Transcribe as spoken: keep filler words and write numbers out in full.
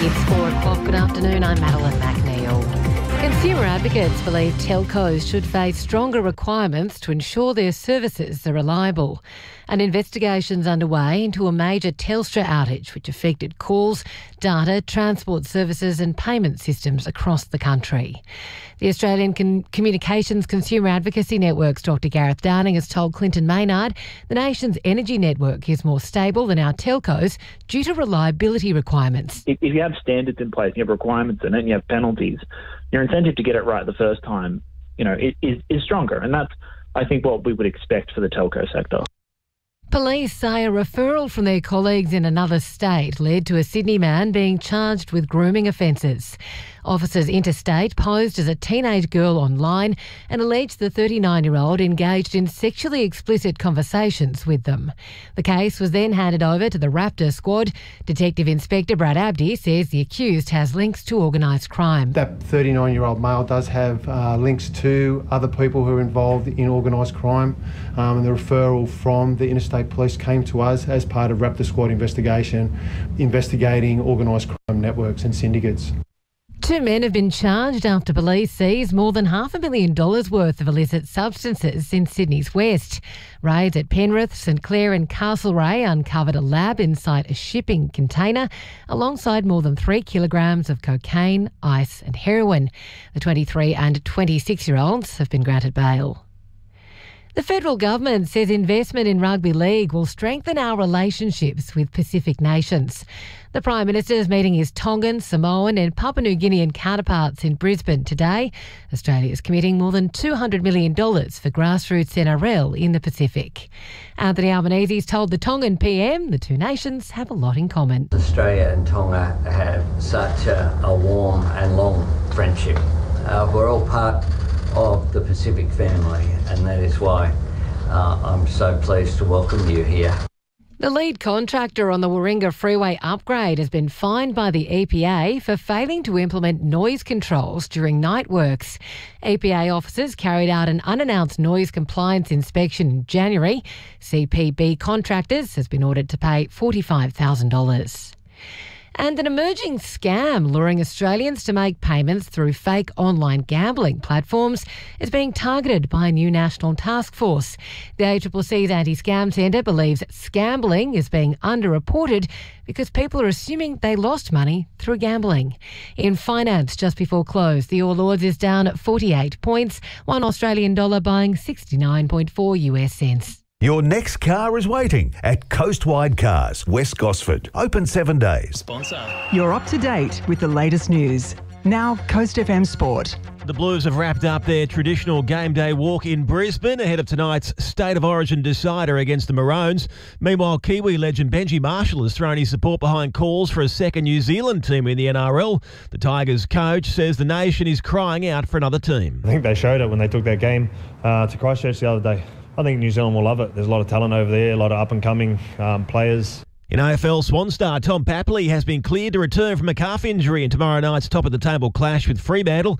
It's four o'clock. Good afternoon. I'm Madeline McNeil. Consumer advocates believe telcos should face stronger requirements to ensure their services are reliable. An investigation's underway into a major Telstra outage which affected calls, data, transport services and payment systems across the country. The Australian Con- Communications Consumer Advocacy Network's Doctor Gareth Downing has told Clinton Maynard the nation's energy network is more stable than our telcos due to reliability requirements. If, if you have standards in place, you have requirements in it and you have penalties, your incentive to get it right the first time, you know, is, is stronger. And that's, I think, what we would expect for the telco sector. Police say a referral from their colleagues in another state led to a Sydney man being charged with grooming offences. Officers interstate posed as a teenage girl online and alleged the thirty-nine-year-old engaged in sexually explicit conversations with them. The case was then handed over to the Raptor squad. Detective Inspector Brad Abdi says the accused has links to organised crime. That thirty-nine-year-old male does have uh, links to other people who are involved in organised crime, um, and the referral from the Interstate Police came to us as part of Raptor squad investigation, investigating organised crime networks and syndicates. Two men have been charged after police seized more than half a million dollars worth of illicit substances in Sydney's west. Raids at Penrith, St Clair and Castlereagh uncovered a lab inside a shipping container alongside more than three kilograms of cocaine, ice and heroin. The twenty-three and twenty-six-year-olds have been granted bail. The federal government says investment in rugby league will strengthen our relationships with Pacific nations. The Prime Minister is meeting his Tongan, Samoan and Papua New Guinean counterparts in Brisbane today. Australia is committing more than two hundred million dollars for grassroots N R L in the Pacific. Anthony Albanese's told the Tongan P M the two nations have a lot in common. Australia and Tonga have such a, a warm and long friendship. Uh, we're all part of the Pacific family, and that is why uh, I'm so pleased to welcome you here. The lead contractor on the Warringah Freeway upgrade has been fined by the E P A for failing to implement noise controls during night works. E P A officers carried out an unannounced noise compliance inspection in January. C P B Contractors has been ordered to pay forty-five thousand dollars. And an emerging scam luring Australians to make payments through fake online gambling platforms is being targeted by a new national task force. The A C C C's Anti-Scam Centre believes scambling is being underreported because people are assuming they lost money through gambling. In finance, just before close, the All Ords is down at forty-eight points, one Australian dollar buying sixty-nine point four US cents. Your next car is waiting at Coastwide Cars, West Gosford. Open seven days. Sponsor. You're up to date with the latest news. Now, Coast F M Sport. The Blues have wrapped up their traditional game day walk in Brisbane ahead of tonight's State of Origin decider against the Maroons. Meanwhile, Kiwi legend Benji Marshall has thrown his support behind calls for a second New Zealand team in the N R L. The Tigers coach says the nation is crying out for another team. I think they showed it when they took that game uh, to Christchurch the other day. I think New Zealand will love it. There's a lot of talent over there, a lot of up-and-coming um, players. In A F L, Swan star Tom Papley has been cleared to return from a calf injury in tomorrow night's top-of-the-table clash with Fremantle.